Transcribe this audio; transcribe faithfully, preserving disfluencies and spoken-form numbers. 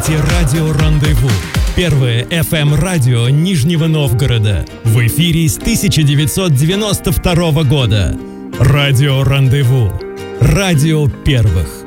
Радио Рандеву. Первое эф эм-радио Нижнего Новгорода. В эфире с тысяча девятьсот девяносто второго года. Радио Рандеву. Радио первых.